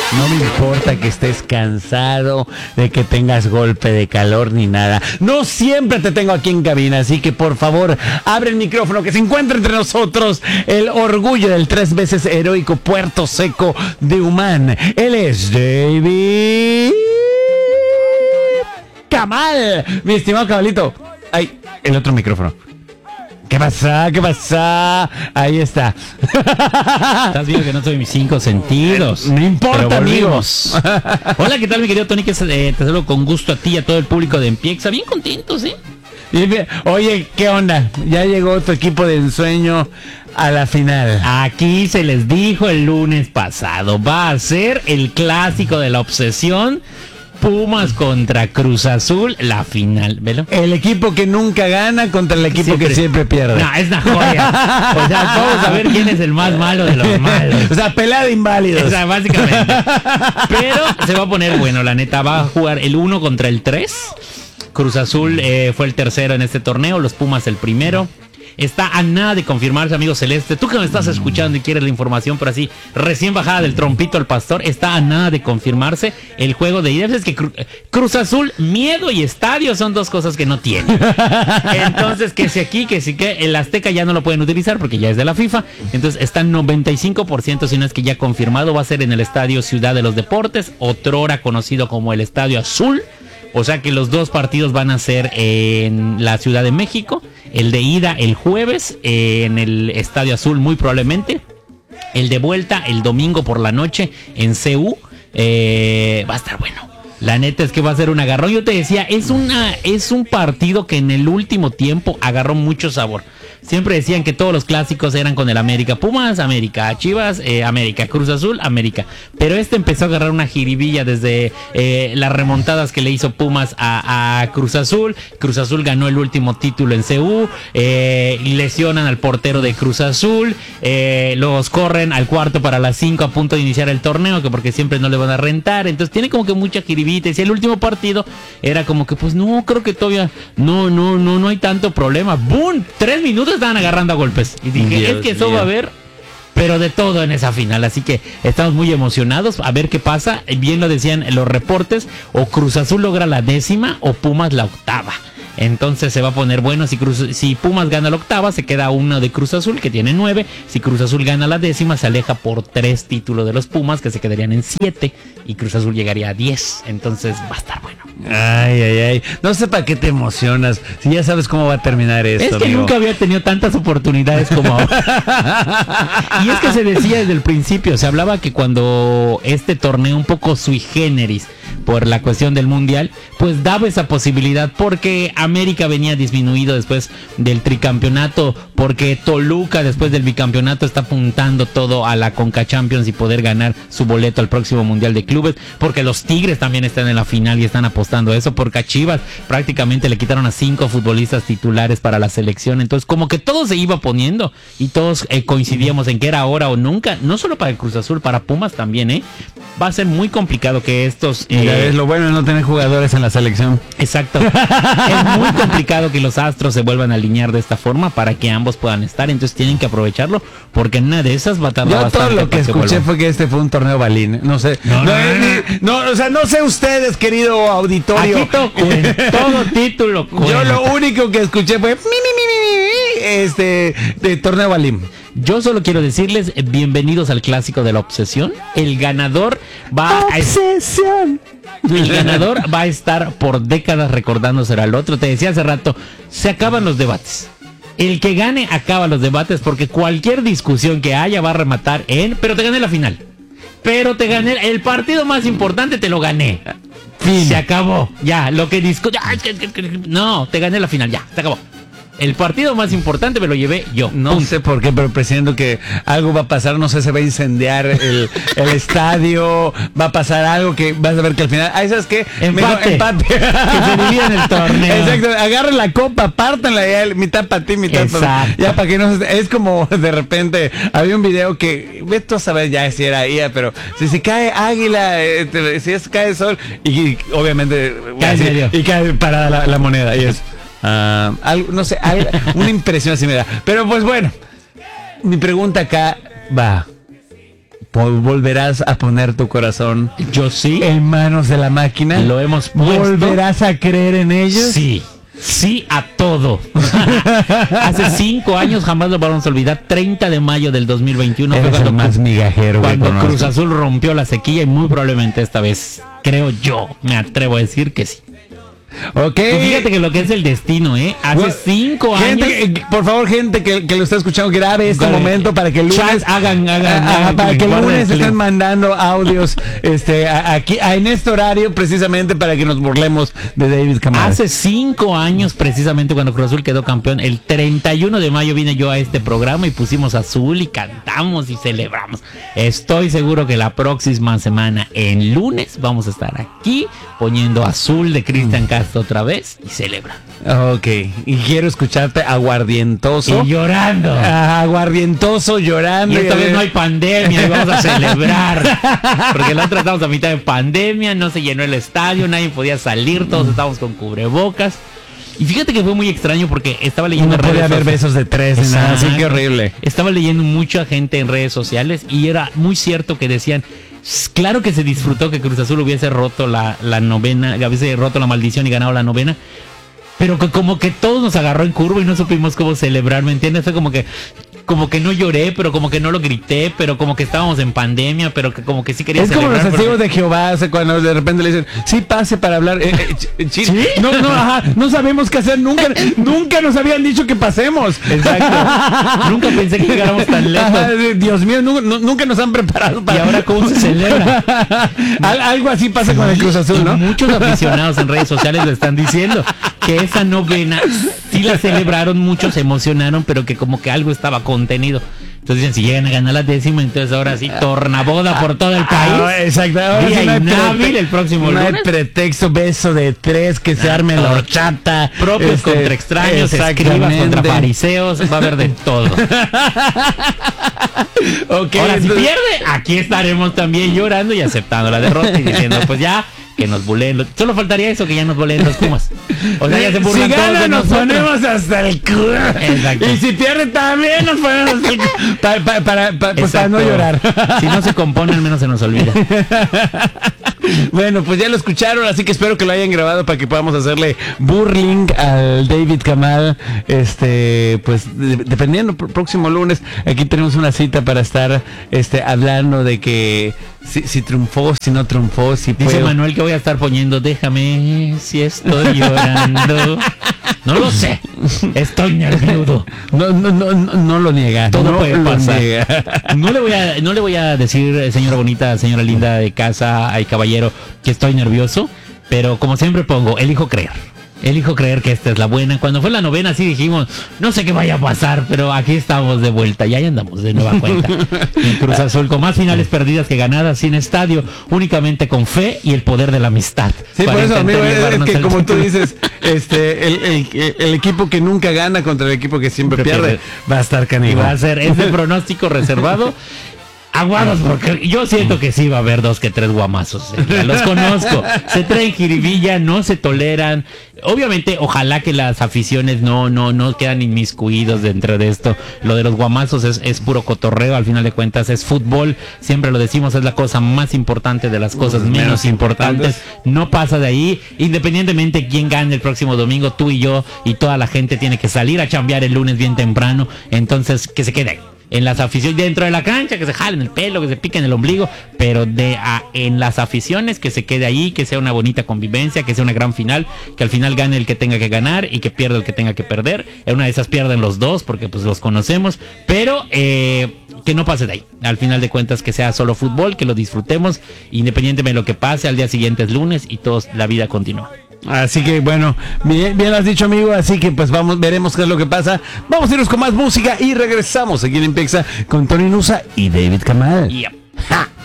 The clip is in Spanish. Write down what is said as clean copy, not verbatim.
No me importa que estés cansado, de que tengas golpe de calor ni nada. No siempre te tengo aquí en cabina, así que por favor, abre el micrófono, que se encuentra entre nosotros el orgullo del 3 veces heroico Puerto Seco de Humán. Él es David Camal. Mi estimado cabalito. Ay, el otro micrófono. ¿Qué pasa? ¿Qué pasa? Ahí está. Estás viendo que no soy mis 5 sentidos. No importa, amigos. Hola, ¿qué tal, mi querido Tony? Que te saludo con gusto a ti y a todo el público de Empiexa. Bien contentos, ¿eh? Oye, ¿qué onda? Ya llegó tu equipo de ensueño a la final. Aquí se les dijo el lunes pasado. Va a ser el clásico de la obsesión. Pumas contra Cruz Azul, la final, ¿velo? El equipo que nunca gana contra el equipo que siempre pierde. No, es una joya. O sea, vamos a ver quién es el más malo de los malos. O sea, pelea de inválidos. O sea, básicamente. Pero se va a poner bueno, la neta. Va a jugar el 1 contra el 3. Cruz Azul fue el tercero en este torneo, los Pumas el primero. Está a nada de confirmarse, amigo Celeste. Tú que me estás escuchando y quieres la información, pero así, recién bajada del trompito al pastor, está a nada de confirmarse el juego de ida. Es que Cruz Azul, miedo y estadio son dos cosas que no tiene. Entonces, que si aquí, que si que el Azteca ya no lo pueden utilizar porque ya es de la FIFA. Entonces, está 95%, si no es que ya confirmado, va a ser en el Estadio Ciudad de los Deportes, otrora conocido como el Estadio Azul. O sea que los dos partidos van a ser en la Ciudad de México. El de ida el jueves en el Estadio Azul muy probablemente. El de vuelta el domingo por la noche en CU. Va a estar bueno. La neta es que va a ser un agarrón. Yo te decía, es un partido que en el último tiempo agarró mucho sabor. Siempre decían que todos los clásicos eran con el América. Pumas, América. Chivas, América. Cruz Azul, América. Pero empezó a agarrar una jiribilla desde las remontadas que le hizo Pumas a Cruz Azul. Cruz Azul ganó el último título en CU. Lesionan al portero de Cruz Azul. Los corren al cuarto para las 5 a punto de iniciar el torneo, que porque siempre no le van a rentar. Entonces tiene como que mucha jiribita. Y si el último partido era como que pues no, creo que todavía no hay tanto problema. ¡Bum! 3 minutos estaban agarrando a golpes. Y dije, Dios, es que eso va a haber, pero de todo en esa final. Así que estamos muy emocionados a ver qué pasa. Bien lo decían los reportes, o Cruz Azul logra la 10ª o Pumas la 8ª. Entonces se va a poner bueno. Si Pumas gana la 8ª, se queda uno de Cruz Azul, que tiene 9. Si Cruz Azul gana la 10ª, se aleja por 3 títulos de los Pumas, que se quedarían en 7. Y Cruz Azul llegaría a 10. Entonces va a estar bueno. Ay. No sé para qué te emocionas, si ya sabes cómo va a terminar esto. Es que amigo, nunca había tenido tantas oportunidades como ahora. Y es que se decía desde el principio, se hablaba que cuando este torneo un poco sui generis por la cuestión del mundial, pues daba esa posibilidad, porque América venía disminuido después del tricampeonato, porque Toluca después del bicampeonato está apuntando todo a la Conca Champions y poder ganar su boleto al próximo mundial de clubes, porque los Tigres también están en la final y están apostando a eso, porque a Chivas prácticamente le quitaron a 5 futbolistas titulares para la selección. Entonces como que todo se iba poniendo y todos coincidíamos en que era ahora o nunca, no solo para el Cruz Azul, para Pumas también, va a ser muy complicado que estos... lo bueno es no tener jugadores en la selección. Exacto. Es muy complicado que los astros se vuelvan a alinear de esta forma para que ambos puedan estar. Entonces tienen que aprovecharlo, porque en una de esas va a tardar bastante. Yo todo lo que escuché fue que este fue un torneo balín. No sé. O sea, no sé ustedes, querido auditorio. Aquí todo título cuenta. Yo lo único que escuché fue de torneo balín. Yo solo quiero decirles bienvenidos al clásico de la obsesión. El ganador va a estar por décadas recordándose al otro. Te decía hace rato, se acaban los debates. El que gane acaba los debates, porque cualquier discusión que haya va a rematar en pero te gané la final. Pero te gané el partido más importante, te lo gané. Fin. Se acabó. Ya, lo que no, te gané la final, ya, se acabó. El partido más importante me lo llevé yo. No sé por qué, pero presiento que algo va a pasar. No sé, se va a incendiar el estadio. Va a pasar algo que vas a ver que al final... ¿sabes qué? Empate. Que se dividen el torneo. Exacto. Agarren la copa, pártanla ya, mitad para ti, mitad para mí. Ya, para que no... Es como de repente... Había un video que... Ve tú a saber ya si era IA, pero... Si cae águila, si cae sol... Y obviamente... y cae parada la moneda. Y es... no sé, una impresión así me da. Pero pues bueno, mi pregunta acá va: ¿Volverás a poner tu corazón? Yo sí. ¿En manos de la máquina? Lo hemos puesto. ¿Volverás a creer en ellos? Sí. Sí a todo. Hace 5 años jamás lo vamos a olvidar. 30 de mayo del 2021 fue cuando más migajero cuando Cruz Azul rompió la sequía, y muy probablemente esta vez, creo yo, me atrevo a decir que sí. Ok. Pues fíjate que lo que es el destino, hace 5 años. Por favor, gente que lo está escuchando, grabe este momento para que el lunes hagan para que el lunes estén mandando audios aquí en este horario, precisamente para que nos burlemos de David Camal. Hace 5 años, precisamente cuando Cruz Azul quedó campeón, el 31 de mayo vine yo a este programa y pusimos azul y cantamos y celebramos. Estoy seguro que la próxima semana, en lunes, vamos a estar aquí poniendo azul de Cristian Castro otra vez y celebra. Ok, y quiero escucharte aguardientoso. Y llorando. Aguardientoso, llorando. Y esta vez no hay pandemia y vamos a celebrar. Porque la otra estábamos a mitad de pandemia, no se llenó el estadio, nadie podía salir, todos estábamos con cubrebocas. Y fíjate que fue muy extraño porque estaba leyendo no podía haber besos de 3 ni nada, así que horrible. Estaba leyendo mucha gente en redes sociales y era muy cierto que decían, claro que se disfrutó que Cruz Azul hubiese roto la novena, hubiese roto la maldición y ganado la novena, pero que como que todos nos agarró en curva y no supimos cómo celebrar, ¿me entiendes? Fue como que no lloré, pero como que no lo grité, pero como que estábamos en pandemia, pero que como que sí quería celebrar. Es como los testigos de Jehová, cuando de repente le dicen, sí, pase para hablar. ¿Sí? No sabemos qué hacer, nunca nos habían dicho que pasemos. Exacto. Nunca pensé que llegáramos tan lejos. Dios mío, nunca nos han preparado para... ¿Y ahora cómo se celebra? Algo así pasa con el Cruz Azul, ¿no? Muchos aficionados en redes sociales lo están diciendo, que esa novena sí la celebraron, muchos se emocionaron, pero que como que algo estaba contenido. Entonces dicen, si llegan a ganar la 10ª, entonces ahora sí, tornaboda por todo el país. Exacto. Ahora sí, inhábil el próximo lunes. No hay pretexto, beso de 3, que se arme la horchata. Propios contra extraños, escribas contra fariseos, va a haber de todo. Okay, ahora, si pierde, aquí estaremos también llorando y aceptando la derrota y diciendo, pues ya, que nos buleen. Solo faltaría eso, que ya nos buleen los Pumas. O sea, ya se burlan todos de nos nosotros. Ponemos hasta el culo. Exacto. Y si pierde también nos ponemos hasta el culo. Para no llorar. Si no se compone, al menos se nos olvida. Bueno, pues ya lo escucharon, así que espero que lo hayan grabado para que podamos hacerle burling al David Camal. Pues dependiendo, próximo lunes aquí tenemos una cita para estar hablando de que si triunfó, si no triunfó, si dice puedo. Manuel que voy a estar poniendo, déjame si estoy llorando. No lo sé, estoy nervioso. No lo niega. Todo puede pasar. No le voy a decir, señora bonita, señora linda de casa, ay caballero, que estoy nervioso, pero como siempre pongo, elijo creer que esta es la buena. Cuando fue la novena sí dijimos, no sé qué vaya a pasar, pero aquí estamos de vuelta, y ahí andamos de nueva cuenta. En Cruz Azul, con más finales perdidas que ganadas, sin estadio, únicamente con fe y el poder de la amistad. Sí, por eso, amigo, es que como tú dices, el equipo que nunca gana contra el equipo que siempre pierde va a estar canijo. Va a ser ese pronóstico reservado. Aguados, porque yo siento que sí va a haber 2 que 3 guamazos. Ya los conozco. Se traen jiribilla, no se toleran. Obviamente, ojalá que las aficiones no quedan inmiscuidos dentro de esto. Lo de los guamazos es puro cotorreo, al final de cuentas es fútbol. Siempre lo decimos, es la cosa más importante de las cosas menos importantes. No pasa de ahí. Independientemente quién gane el próximo domingo, tú y yo y toda la gente tiene que salir a chambear el lunes bien temprano. Entonces, que se quede ahí. En las aficiones, dentro de la cancha, que se jalen el pelo, que se piquen el ombligo, pero en las aficiones, que se quede ahí, que sea una bonita convivencia, que sea una gran final, que al final gane el que tenga que ganar y que pierda el que tenga que perder. En una de esas pierden los dos, porque pues los conocemos, pero que no pase de ahí. Al final de cuentas, que sea solo fútbol, que lo disfrutemos, independientemente de lo que pase. Al día siguiente es lunes y la vida continúa. Así que bueno, bien lo has dicho, amigo, así que pues veremos qué es lo que pasa. Vamos a irnos con más música y regresamos aquí en Impexa con Tony Nusa y David Camal. Yep.